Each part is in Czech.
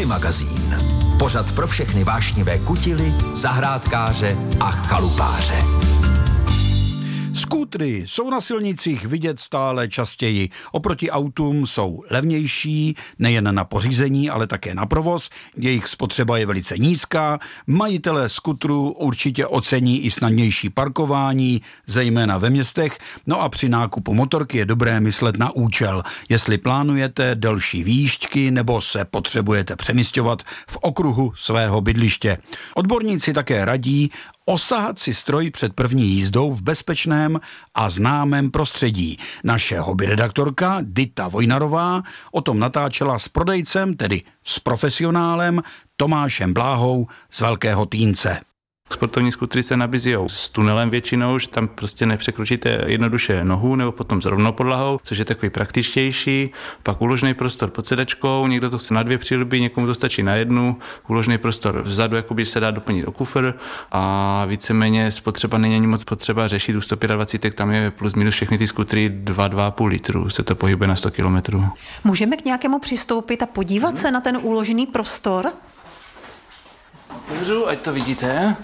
Hobby magazín. Pořad pro všechny vášnivé kutily, zahrádkáře a chalupáře. Skútry jsou na silnicích vidět stále častěji. Oproti autům jsou levnější, nejen na pořízení, ale také na provoz. Jejich spotřeba je velice nízká. Majitelé skútrů určitě ocení i snadnější parkování, zejména ve městech. No a při nákupu motorky je dobré myslet na účel. Jestli plánujete delší výjížďky nebo se potřebujete přemisťovat v okruhu svého bydliště. Odborníci také radí osahat si stroj před první jízdou v bezpečném a známém prostředí. Naše hobby redaktorka Dita Vojnarová o tom natáčela s prodejcem, tedy s profesionálem Tomášem Bláhou z Velkého Týnce. Sportovní skutry se nabízí s tunelem většinou, že tam prostě nepřekročíte jednoduše nohu nebo potom s rovnou podlahou, což je takový praktičtější. Pak úložný prostor pod sedačkou, někdo to chce na 2 přílby, někomu to stačí na 1. Úložný prostor vzadu jakoby se dá doplnit o kufr a víceméně spotřeba není ani moc potřeba řešit. U 125, tam je plus minus všechny ty skutry 2,5 litru, se to pohybuje na 100 kilometrů. Můžeme k nějakému přistoupit a podívat se na ten úložný prostor? Ať to vidíte.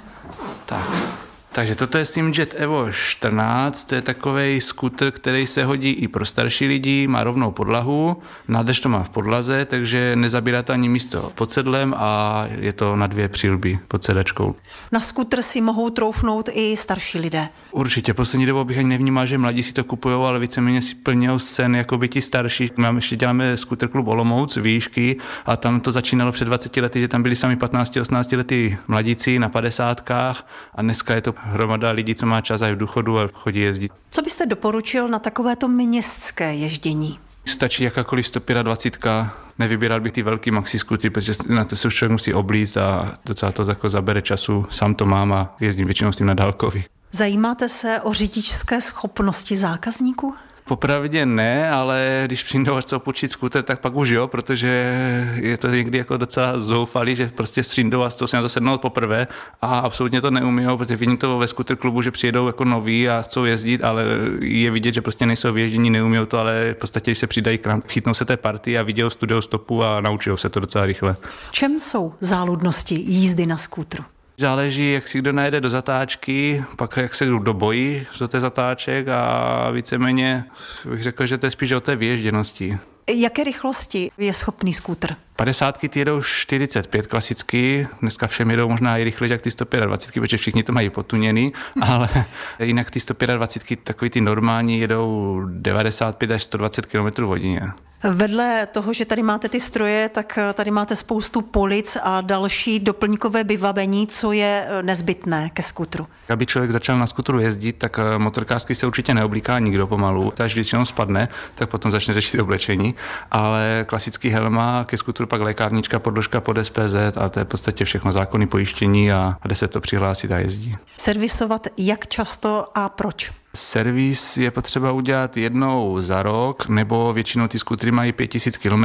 Takže toto je Simjet Evo 14, to je takovej skútr, který se hodí i pro starší lidi, má rovnou podlahu, nádrž to má v podlaze, takže nezabírá to ani místo pod sedlem a je to na 2 přílby pod sedačkou. Na skútr si mohou troufnout i starší lidé. Určitě, poslední dobou bych ani nevnímal, že mladí si to kupujou, ale víceméně si plnějí sen jako by ti starší. Ještě děláme skútr klub Olomouc, výšky a tam to začínalo před 20 lety, že tam byli sami 15-18 lety mladíci na 50kách a dneska je to hromada lidí, co má čas a je v důchodu a chodí jezdit. Co byste doporučil na takovéto městské ježdění? Stačí jakákoliv 125, nevybíral bych ty velký maxi skutry, protože na to se už člověk musí oblíct a docela to jako zabere času. Sám to mám a jezdím většinou s tím na dálkový. Zajímáte se o řidičské schopnosti zákazníků? Popravdě ne, ale když přijdou až co počít skútr, tak pak už jo, protože je to někdy jako docela zoufalý, že prostě přijdou a chcou si na to sednout poprvé a absolutně to neumíjou, protože vidím to ve skútr klubu, že přijedou jako noví a chcou jezdit, ale je vidět, že prostě nejsou vyježdění, neumíjou to, ale v podstatě, když se přidají k nám, chytnou se té party a vidějí studiou stopu a naučí se to docela rychle. Čem jsou záludnosti jízdy na skútru? Záleží, jak si kdo najede do zatáčky, pak jak se kdo bojí do té zatáček a víceméně bych řekl, že to je spíš o té vyježděnosti. Jaké rychlosti je schopný skútr? 50 ty jedou 45 klasicky, dneska všem jedou možná i rychleji jak ty 125, protože všichni to mají potuněný, ale jinak ty 125 takový ty normální jedou 95 až 120 km hodině. Vedle toho, že tady máte ty stroje, tak tady máte spoustu polic a další doplňkové vybavení, co je nezbytné ke skútru. Aby člověk začal na skútru jezdit, tak motorkářsky se určitě neoblíká nikdo pomalu. Až když jenom spadne, tak potom začne řešit oblečení, ale klasický helma, ke skútru pak lékárnička, podložka pod SPZ a to je v podstatě všechno zákonné pojištění a kde se to přihlásí a jezdí. Servisovat jak často a proč? Servis je potřeba udělat jednou za rok, nebo většinou ty skútry mají 5000 km,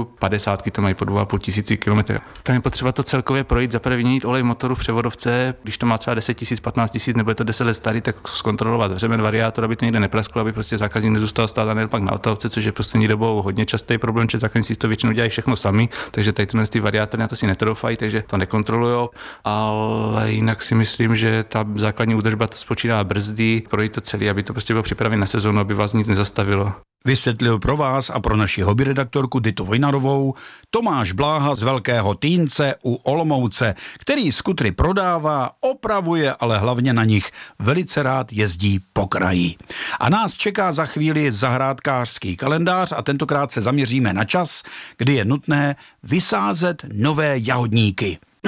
50 to mají po 2500 km. Tam je potřeba to celkově projít, zaprvé vyměnit olej motoru v převodovce, když to má třeba 10 000, 15 000 nebo je to 10 let starý, tak zkontrolovat řemen, variátor, aby to někde neprasklo, aby prostě zákazník nezůstal stát a ne pak na otavce, což je prostě dobou hodně častý problém, že zákazníci to většinou dělají všechno sami, takže tady ty variátory na to si netroufají, takže to nekontrolujou, ale jinak si myslím, že ta základní údržba to spočívá brzdy, projít to celý, aby to prostě bylo připravené na sezónu, aby vás nic nezastavilo. Vysvětlil pro vás a pro naši hobby redaktorku Ditu Vojnarovou Tomáš Bláha z Velkého Týnce u Olomouce, který skutry prodává, opravuje, ale hlavně na nich velice rád jezdí po kraji. A nás čeká za chvíli zahrádkářský kalendář a tentokrát se zaměříme na čas, kdy je nutné vysázet nové jahodníky.